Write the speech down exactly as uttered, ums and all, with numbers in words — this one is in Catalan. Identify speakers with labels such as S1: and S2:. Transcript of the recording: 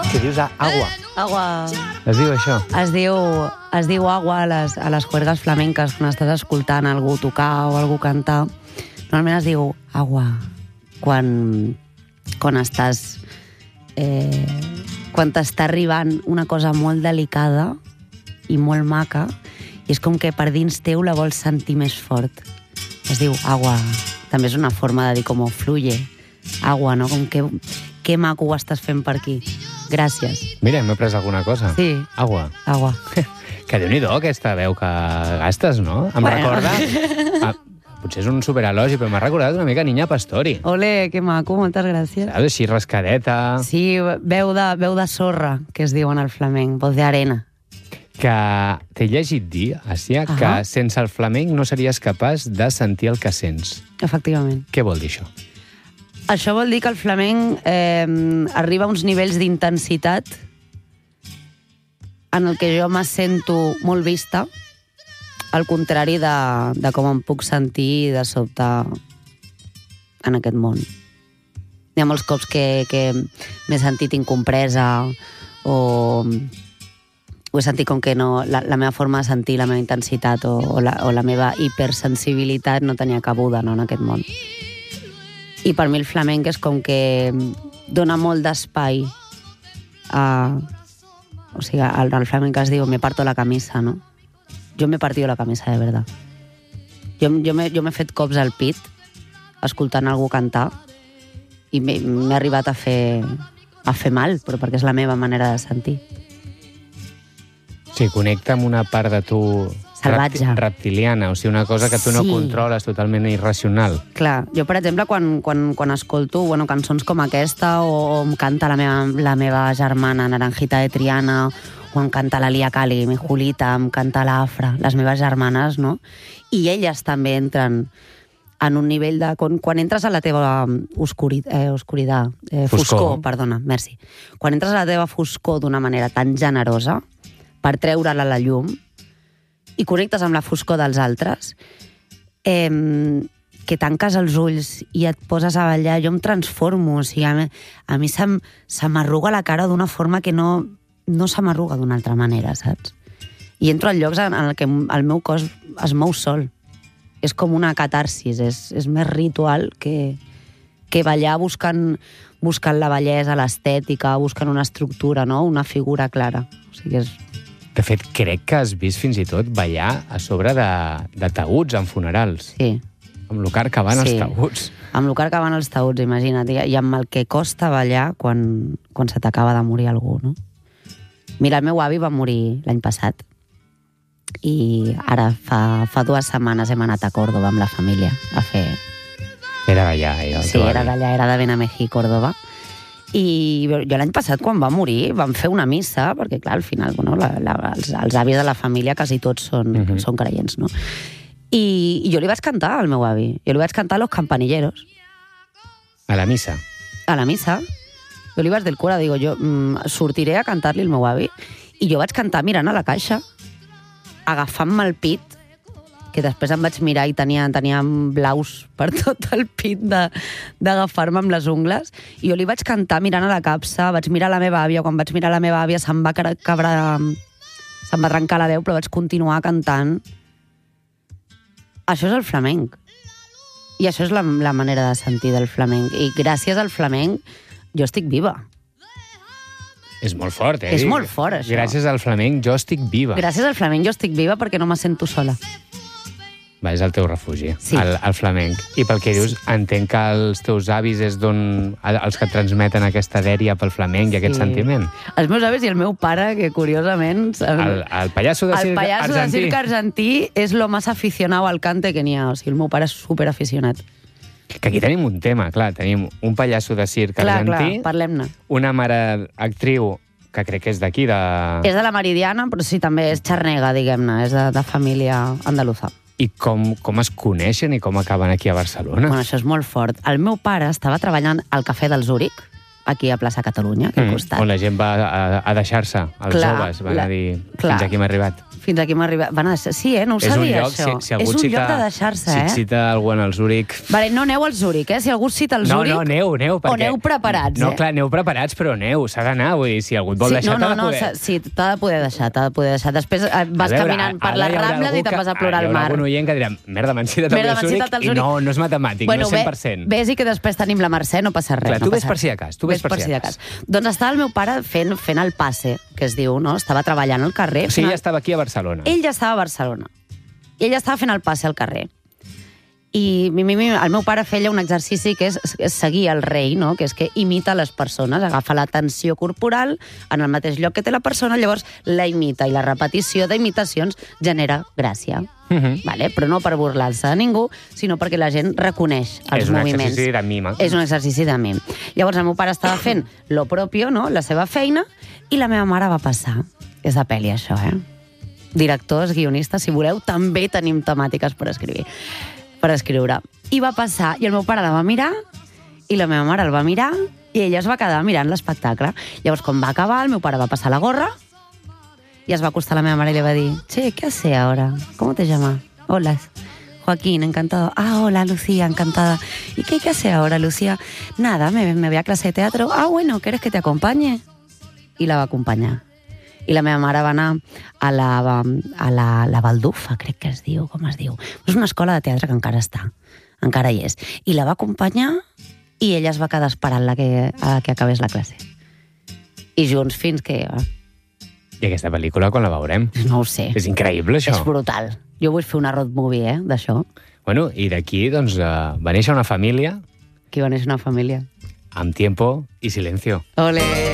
S1: Que dius agua.
S2: Agua.
S1: Es diu això?
S2: Es diu, es diu agua a les, a les juergues flamenques, quan estàs escoltant algú tocar o algú cantar. Normalment es diu agua quan, quan estàs... Eh, quan t'està arribant una cosa molt delicada i molt maca, i és com que per dins teu la vols sentir més fort. Es diu agua. També és una forma de dir com fluye. Agua, no? Com que, que maco ho estàs fent per aquí. Gràcies.
S1: Mira, m'he pres alguna cosa.
S2: Sí.
S1: Agua.
S2: Agua.
S1: Que déu-n'hi-do aquesta veu que gastes, no? Em
S2: Bueno.
S1: recorda... Ah, potser és un superelogi, però m'ha recordat una mica Niña Pastori.
S2: Ole, que maco, moltes gràcies.
S1: Saps? Així rascadeta...
S2: Sí, veu de, veu de sorra, que es diu en el flamenc, voz de arena.
S1: Que t'he llegit dir, Àsia,
S2: Ah.
S1: que sense el flamenc no series capaç de sentir el que sents.
S2: Efectivament.
S1: Què vol dir això?
S2: Això vol dir que el flamenc eh, arriba a uns nivells d'intensitat en el que jo me sento molt vista, al contrari de, de com em puc sentir de sobte en aquest món. Hi ha molts cops que, que m'he sentit incompresa o, o he sentit com que no, la, la meva forma de sentir, la meva intensitat o, o, la, o la meva hipersensibilitat no tenia cabuda, no, en aquest món. I per mi el flamenc és com que dona molt d'espai a... O sigui, al, al flamenc es diu me parto la camisa, no? Jo m'he partido la camisa, de verdad. Jo, jo m'he fet cops al pit escoltant algú cantar i m'he arribat a fer, a fer mal, però perquè és la meva manera de sentir.
S1: Sí, connecta amb una part de tu...
S2: Salvatge.
S1: Repti reptiliana, o sigui, una cosa que tu no
S2: Sí.
S1: controles, totalment irracional.
S2: Clar, jo, per exemple, quan, quan, quan escolto bueno, cançons com aquesta o, o em canta la meva, la meva germana Naranjita de Triana o em canta la Lia Cali, mi Julita, em canta l'Afra, les meves germanes, no? I elles també entren en un nivell de... Quan, quan entres a la teva oscuri, eh, oscuritat, eh, foscor. foscor, perdona, merci. Quan entres a la teva foscor d'una manera tan generosa per treure-la a la llum i connectes amb la foscor dels altres, eh, que tanques els ulls i et poses a ballar, jo em transformo, o sigui, a mi, a mi se, se m'arruga la cara d'una forma que no, no se m'arruga d'una altra manera, saps? I entro en llocs en el que el meu cos es mou sol. És com una catarsis, és, és més ritual que, que ballar buscant, buscant la bellesa, l'estètica, buscant una estructura, no? Una figura clara. O sigui, és...
S1: De fet, crec que has vist fins i tot ballar a sobre de, de taüts en funerals.
S2: Sí.
S1: Amb el car que van
S2: Sí.
S1: els taüts.
S2: Amb el car que van els taüts, imagina't, i amb el que costa ballar quan, quan se t'acaba de morir algú, no? Mira, el meu avi va morir l'any passat i ara fa, fa dues setmanes hem anat a Còrdoba amb la família a fer...
S1: Era d'allà, eh? el
S2: Sí,
S1: teu
S2: era
S1: avi.
S2: d'allà, era de Benamejí, Còrdoba. I jo l'any passat, quan va morir, vam fer una missa, perquè, clar, al final, bueno, la, la, els, els avis de la família quasi tots són,
S1: Mhm.
S2: són creients, no? I, I jo li vaig cantar al meu avi. Jo li vaig cantar Los Campanilleros.
S1: A la missa.
S2: A la missa. Jo li vaig dir al cura, digo, jo mm, sortiré a cantar-li al meu avi. I jo vaig cantar mirant a la caixa, agafant-me el pit, que després em vaig mirar i tenia, tenia blaus per tot el pit d'agafar-me amb les ungles. I jo li vaig cantar mirant a la capsa, vaig mirar la meva àvia, quan vaig mirar la meva àvia se'm va cabrar, se'm va trencar la veu, però vaig continuar cantant. Això és el flamenc. I això és la, la manera de sentir del flamenc. I gràcies al flamenc jo estic viva.
S1: És molt fort, eh?
S2: És molt fort, això.
S1: Gràcies al flamenc jo estic viva.
S2: Gràcies al flamenc jo estic viva perquè no me sento sola.
S1: Va, és el teu refugi,
S2: Sí.
S1: el, el flamenc. I pel que dius, entenc que els teus avis és d'on els que et transmeten aquesta dèria pel flamenc i aquest
S2: Sí.
S1: sentiment.
S2: Els meus avis i el meu pare, que curiosament...
S1: El, el pallasso de
S2: el
S1: circ
S2: pallasso
S1: argentí.
S2: de circ argentí és lo más aficionado al cante que n'hi ha. O sigui, el meu pare és superaficionat.
S1: Que aquí tenim un tema, clar. Tenim un pallasso de circ
S2: Clar, clar,
S1: argentí,
S2: parlem-ne.
S1: una mare actriu que crec que és d'aquí, de...
S2: És de la Meridiana, però sí, també és xarnega, diguem-ne. És de, de família andaluza.
S1: I com, com es coneixen i com acaben aquí a Barcelona?
S2: Bueno, això és molt fort. El meu pare estava treballant al Cafè del Zúric, aquí a plaça Catalunya, aquí al costat.
S1: On la gent va a, a deixar-se, els
S2: Clar,
S1: joves van
S2: la-
S1: a dir
S2: clar.
S1: fins aquí hem arribat.
S2: Fins aquí m'ha arribat. Van a deixar... Sí, eh? No ho
S1: És un
S2: sabia,
S1: lloc,
S2: això.
S1: si, si algú
S2: és un
S1: cita,
S2: lloc de deixar-se,
S1: si
S2: eh?
S1: et cita algú en el Zúrich...
S2: Vale, no aneu al Zúrich, eh? Si algú cita el
S1: No,
S2: Zúrich...
S1: no, aneu, aneu, perquè...
S2: O aneu preparats,
S1: no,
S2: eh?
S1: clar, aneu preparats, però aneu, s'ha d'anar, vull dir, si algú et vol
S2: sí,
S1: deixar,
S2: no, no,
S1: t'ha de
S2: no,
S1: poder...
S2: no, sí, t'ha de poder deixar, t'ha de poder deixar. Després eh, vas
S1: veure,
S2: caminant per
S1: ara
S2: les
S1: hi haurà
S2: Rambles
S1: algú
S2: i te'n
S1: que-
S2: vas a plorar
S1: ara
S2: al mar.
S1: Hi haurà algun oient que dirà, merda, m'han citat
S2: Merda,
S1: al
S2: m'han
S1: Zúrich,
S2: citat al
S1: i
S2: Zúrich.
S1: no, no és matemàtic,
S2: Bueno,
S1: no és cent per cent.
S2: Ve, vés i que després tenim la Mercè, no passa res.
S1: Clar,
S2: no
S1: tu ves
S2: passa
S1: per si de cas, tu ves per si de cas.
S2: Doncs estava el meu pare fent, fent el passe, que es diu, no? Estava treballant al carrer.
S1: O sigui,
S2: fent el-
S1: ja estava aquí a Barcelona.
S2: Ell ja estava a Barcelona. I ell estava fent el passe al carrer. I mi, mi, mi, el meu pare feia un exercici que és, és seguir el rei, no? Que és que imita les persones, agafa la tensió corporal en el mateix lloc que té la persona, llavors la imita, i la repetició d'imitacions genera gràcia.
S1: Uh -huh.
S2: Vale? Però no per burlar-se de ningú, sinó perquè la gent reconeix els
S1: És un
S2: moviments.
S1: exercici de mim.
S2: És un exercici de mim. Llavors el meu pare estava fent lo propio, no? La seva feina, i la meva mare va passar. És de pel·li, això, eh? Directors, guionistes, si voleu, també tenim temàtiques per escriure. per escriure. I va passar, i el meu pare la va mirar, i la meva mare el va mirar, i ella es va quedar mirant l'espectacle. Llavors, quan va acabar, el meu pare va passar la gorra, i es va acostar a la meva mare i li va dir: che, ¿qué hace ahora? ¿Cómo te llamas? Hola, Joaquín, encantado. Ah, hola, Lucía, encantada. ¿Y qué, qué hace ahora, Lucía? Nada, me, me voy a clase de teatro. Ah, bueno, ¿quieres que te acompañe? I la va acompanyar. I la meva mare va anar a la, a la, la Baldufa, crec que es diu, com es diu. És una escola de teatre que encara està, encara hi és. I la va acompanyar i ella es va quedar esperant-la que, a que acabés la classe. I junts fins que...
S1: I aquesta pel·lícula, quan la veurem?
S2: No ho sé.
S1: És increïble, això.
S2: És brutal. Jo vull fer una road movie, eh, d'això.
S1: Bueno, i d'aquí, doncs, uh, va néixer una família...
S2: Qui va néixer una família.
S1: Amb tiempo i silencio.
S2: Olé!